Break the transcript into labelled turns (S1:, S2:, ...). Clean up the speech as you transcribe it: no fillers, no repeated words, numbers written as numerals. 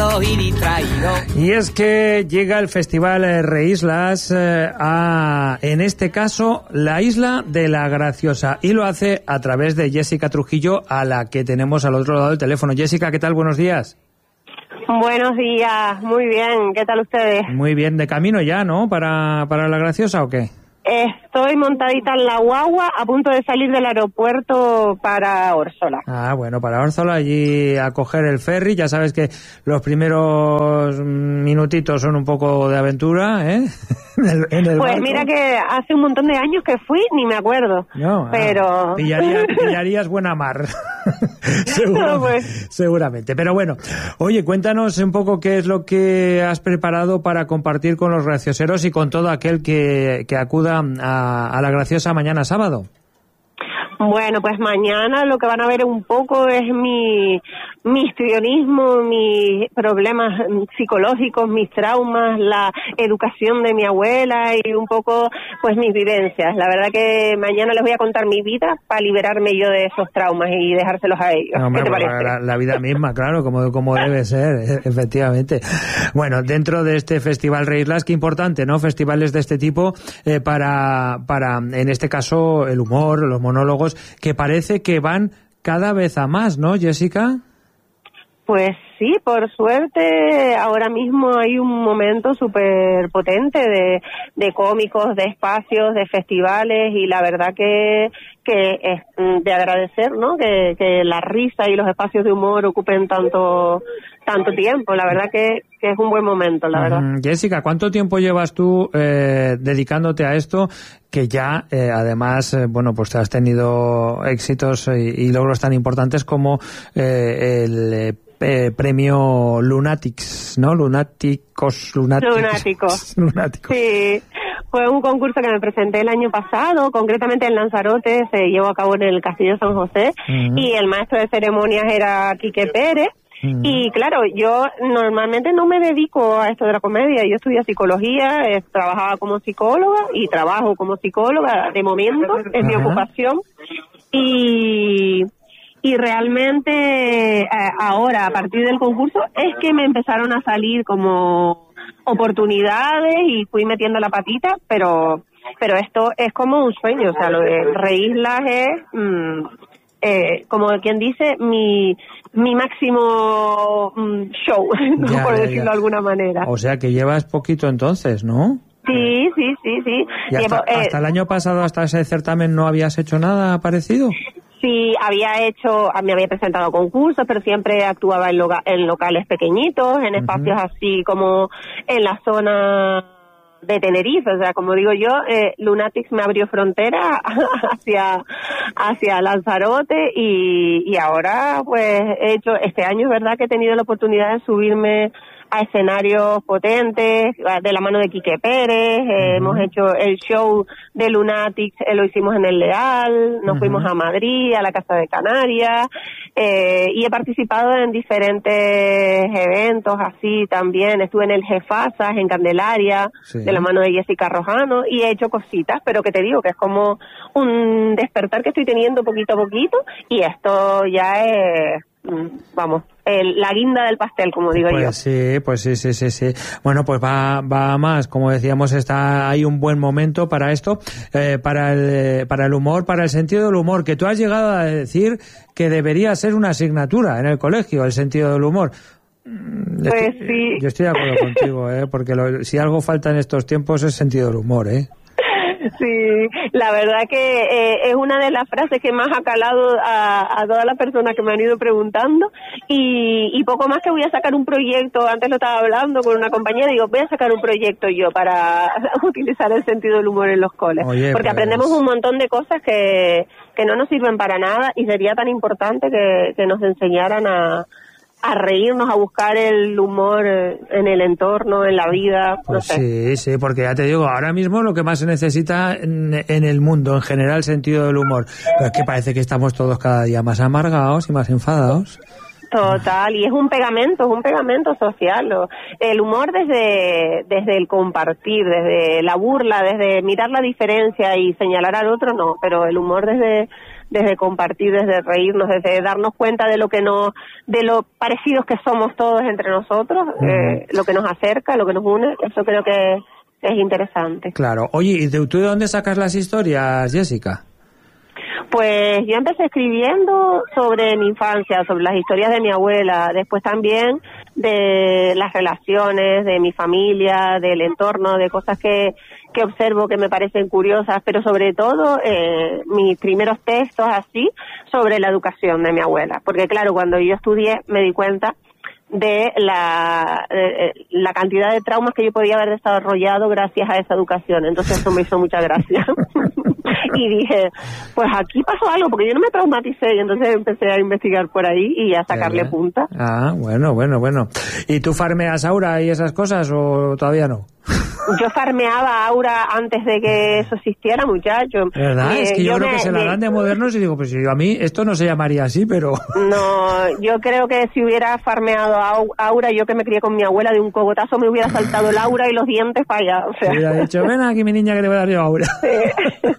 S1: contentos y distraídos.
S2: Y es que llega el Festival Reislas a, en este caso, la Isla de la Graciosa, y lo hace a través de Jessica Trujillo, a la que tenemos al otro lado del teléfono. Jessica, ¿qué tal? Buenos días.
S3: Buenos días, muy bien, ¿qué tal ustedes?
S2: Muy bien, de camino ya, ¿no? ¿Para la Graciosa o qué?
S3: Estoy montadita en la guagua, a punto de salir del aeropuerto para Órsola.
S2: Ah, bueno, para Órsola, allí a coger el ferry. Ya sabes que los primeros minutitos son un poco de aventura, ¿eh? en el
S3: pues
S2: barco.
S3: Mira que hace un montón de años que fui, ni me acuerdo.
S2: No,
S3: pero
S2: pillarías buena mar. Seguramente,
S3: pues.
S2: seguramente. Pero bueno, oye, cuéntanos un poco qué es lo que has preparado para compartir con los gracioseros y con todo aquel que acuda a la Graciosa mañana sábado.
S3: Bueno, pues mañana lo que van a ver un poco es mi histrionismo, mis problemas psicológicos, mis traumas, la educación de mi abuela y un poco pues mis vivencias. La verdad que mañana les voy a contar mi vida para liberarme yo de esos traumas y dejárselos a ellos.
S2: No, hombre,
S3: ¿qué te parece?
S2: La vida misma, claro, como debe ser, efectivamente. Bueno, dentro de este Festival Reislas, qué importante, ¿no? Festivales de este tipo para en este caso el humor, los monólogos, que parece que van cada vez a más, ¿no, Jessica?
S3: Pues sí, por suerte ahora mismo hay un momento súper potente de cómicos, de espacios, de festivales, y la verdad que es de agradecer, ¿no? Que la risa y los espacios de humor ocupen tanto tiempo. La verdad que es un buen momento, la verdad.
S2: Jessica, ¿cuánto tiempo llevas tú dedicándote a esto? Que ya, además, bueno, pues te has tenido éxitos y logros tan importantes como el premio Lunatics, ¿no? Lunáticos.
S3: Sí, fue un concurso que me presenté el año pasado, concretamente en Lanzarote, se llevó a cabo en el Castillo San José, y el maestro de ceremonias era Quique Pérez. Y claro, yo normalmente no me dedico a esto de la comedia. Yo estudié psicología, trabajaba como psicóloga y trabajo como psicóloga de momento, es mi ocupación. Y realmente ahora, a partir del concurso, es que me empezaron a salir como oportunidades y fui metiendo la patita, pero esto es como un sueño. O sea, lo de Reislas es, como quien dice, mi máximo show, ¿no?
S2: Ya,
S3: por decirlo de alguna manera.
S2: O sea que llevas poquito entonces, ¿no?
S3: Sí.
S2: ¿Y hasta el año pasado, hasta ese certamen, no habías hecho nada parecido?
S3: Sí, me había presentado concursos, pero siempre actuaba en locales pequeñitos, en espacios así como en la zona de Tenerife. O sea, como digo yo, Lunatics me abrió frontera hacia Lanzarote, y ahora pues he hecho, este año es verdad que he tenido la oportunidad de subirme a escenarios potentes, de la mano de Quique Pérez. Hemos hecho el show de Lunatics, lo hicimos en El Leal, nos fuimos a Madrid, a la Casa de Canarias, y he participado en diferentes eventos así también. Estuve en el Jefazas, en Candelaria, de la mano de Jessica Rojano, y he hecho cositas, pero que te digo que es como un despertar que estoy teniendo poquito a poquito, y esto ya es, vamos, la guinda del pastel, como digo yo.
S2: Pues sí. Bueno, pues va a más. Como decíamos, hay un buen momento para esto, para el humor, para el sentido del humor, que tú has llegado a decir que debería ser una asignatura en el colegio, el sentido del humor.
S3: Pues sí.
S2: Yo estoy de acuerdo contigo, porque si algo falta en estos tiempos es sentido del humor,
S3: Sí, la verdad que es una de las frases que más ha calado a todas las personas que me han ido preguntando, y poco más que voy a sacar un proyecto. Antes lo estaba hablando con una compañera, digo, voy a sacar un proyecto yo para utilizar el sentido del humor en los coles.
S2: Oye,
S3: porque
S2: pues
S3: aprendemos un montón de cosas que no nos sirven para nada, y sería tan importante que nos enseñaran a reírnos, a buscar el humor en el entorno, en la vida,
S2: pues
S3: no sé.
S2: Sí, porque ya te digo, ahora mismo lo que más se necesita en el mundo, en general, el sentido del humor. Pero es que parece que estamos todos cada día más amargados y más enfadados.
S3: Total, y es un pegamento social. El humor desde el compartir, desde la burla, desde mirar la diferencia y señalar al otro, no, pero el humor desde desde compartir, desde reírnos, desde darnos cuenta de lo parecidos que somos todos entre nosotros, lo que nos acerca, lo que nos une. Eso creo que es interesante.
S2: Claro. Oye, ¿y tú de dónde sacas las historias, Jessica?
S3: Pues yo empecé escribiendo sobre mi infancia, sobre las historias de mi abuela, después también de las relaciones, de mi familia, del entorno, de cosas que observo que me parecen curiosas, pero sobre todo mis primeros textos así sobre la educación de mi abuela, porque claro, cuando yo estudié me di cuenta de la cantidad de traumas que yo podía haber desarrollado gracias a esa educación. Entonces eso me hizo mucha gracia. Y dije, pues aquí pasó algo, porque yo no me traumaticé, y entonces empecé a investigar por ahí y a sacarle punta.
S2: Bueno. ¿Y tú farmeas Aura y esas cosas o todavía no?
S3: Yo farmeaba Aura antes de que eso existiera, muchacho.
S2: ¿Verdad? Es que yo creo que se la dan de modernos y digo, pues a mí esto no se llamaría así, pero...
S3: No, yo creo que si hubiera farmeado Aura, yo que me crié con mi abuela, de un cogotazo me hubiera saltado el Aura y los dientes para allá. O sea.
S2: Hubiera dicho, ven aquí mi niña que te voy a dar yo Aura.
S3: Sí.